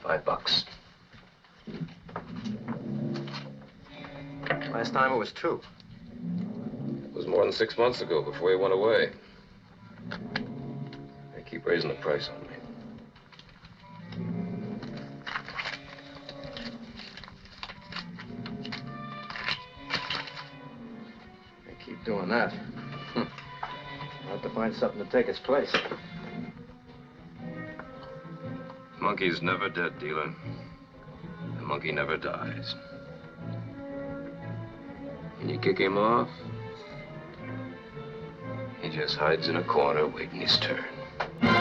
$5. Last time it was 2. It was more than 6 months ago before he went away. They keep raising the price on me. They keep doing that. I'll have to find something to take its place. Monkey's never dead, dealer. The monkey never dies. When you kick him off, he just hides in a corner waiting his turn.